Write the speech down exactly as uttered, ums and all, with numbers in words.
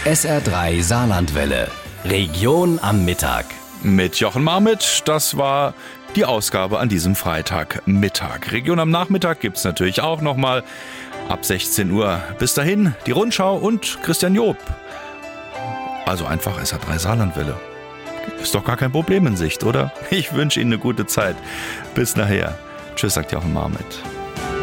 S R drei Saarlandwelle. Region am Mittag. Mit Jochen Marmit, das war die Ausgabe an diesem Freitagmittag. Region am Nachmittag gibt's natürlich auch nochmal ab sechzehn Uhr. Bis dahin die Rundschau und Christian Job. Also einfach S R drei Saarlandwelle. Ist doch gar kein Problem in Sicht, oder? Ich wünsche Ihnen eine gute Zeit. Bis nachher. Tschüss, sagt Jochen Marmit.